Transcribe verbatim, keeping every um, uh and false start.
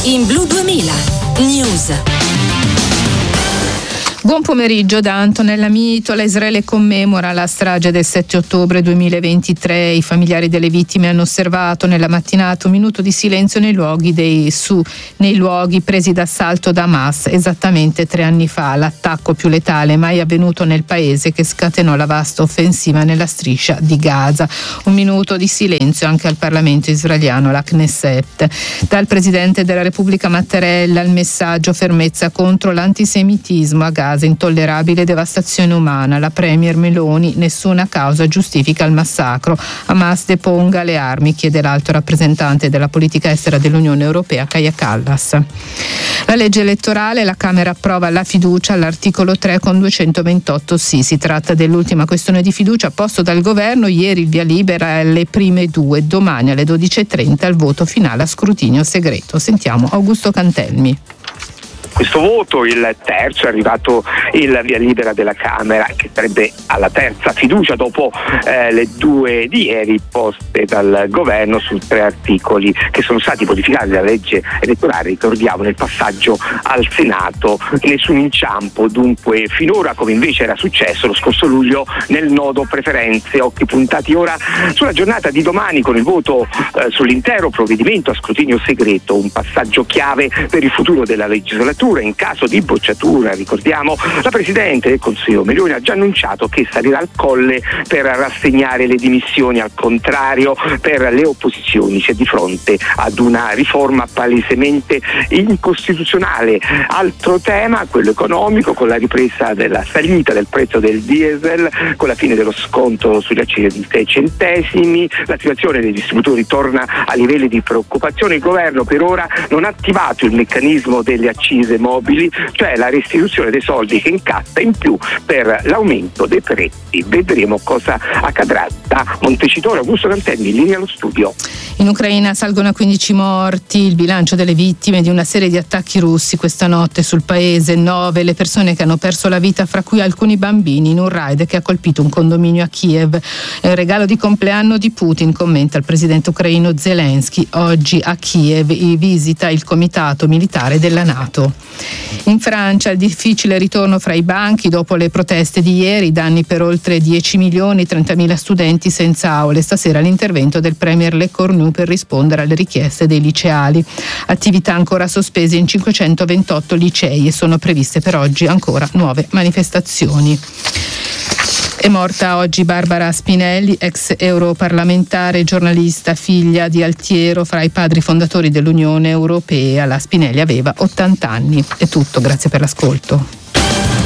In Blu duemila News. Buon pomeriggio da Antonella Mitola. Israele commemora la strage del sette ottobre duemilaventitré. I familiari delle vittime hanno osservato nella mattinata un minuto di silenzio nei luoghi, dei, su, nei luoghi presi d'assalto da Hamas esattamente tre anni fa, l'attacco più letale mai avvenuto nel paese che scatenò la vasta offensiva nella striscia di Gaza. Un minuto di silenzio anche al Parlamento israeliano, la Knesset. Dal Presidente della Repubblica Mattarella il messaggio fermezza contro l'antisemitismo a Gaza. Intollerabile devastazione umana. La Premier Meloni: nessuna causa giustifica il massacro. Hamas deponga le armi, chiede l'alto rappresentante della politica estera dell'Unione Europea Kaja Kallas. La legge elettorale, la Camera approva la fiducia all'articolo tre con duecentoventotto sì. Si tratta dell'ultima questione di fiducia posto dal governo. Ieri il via libera alle prime due, domani alle dodici e trenta il voto finale a scrutinio segreto. Sentiamo Augusto Cantelmi. Questo voto, il terzo, è arrivato il via libera della Camera, che sarebbe alla terza fiducia dopo eh, le due di ieri poste dal governo su tre articoli che sono stati modificati dalla legge elettorale, ricordiamo, nel passaggio al Senato. Nessun inciampo dunque finora, come invece era successo lo scorso luglio nel nodo preferenze. Occhi puntati ora sulla giornata di domani con il voto eh, sull'intero provvedimento a scrutinio segreto, un passaggio chiave per il futuro della legislatura. In caso di bocciatura, ricordiamo, la Presidente del Consiglio Meloni ha già annunciato che salirà al colle per rassegnare le dimissioni. Al contrario, per le opposizioni c'è di fronte ad una riforma palesemente incostituzionale. Altro tema, quello economico, con la ripresa della salita del prezzo del diesel, con la fine dello sconto sugli accise di sei centesimi, la situazione dei distributori torna a livelli di preoccupazione. Il governo per ora non ha attivato il meccanismo delle accise mobili, cioè la restituzione dei soldi che incassa in più per l'aumento dei prezzi. Vedremo cosa accadrà. Da Montecitorio, Augusto Cantelmi, in linea allo studio. In Ucraina salgono a quindici morti il bilancio delle vittime di una serie di attacchi russi questa notte sul paese. Nove le persone che hanno perso la vita, fra cui alcuni bambini, in un raid che ha colpito un condominio a Kiev. È un regalo di compleanno di Putin, commenta il presidente ucraino Zelensky. Oggi a Kiev visita il comitato militare della NATO. In Francia il difficile ritorno fra i banchi dopo le proteste di ieri, danni per oltre dieci milioni, trentamila studenti senza aule. Stasera l'intervento del premier Le Cornu per rispondere alle richieste dei liceali. Attività ancora sospese in cinquecentoventotto licei e sono previste per oggi ancora nuove manifestazioni. È morta oggi Barbara Spinelli, ex europarlamentare e giornalista, figlia di Altiero, fra i padri fondatori dell'Unione Europea. La Spinelli aveva ottanta anni. È tutto, grazie per l'ascolto.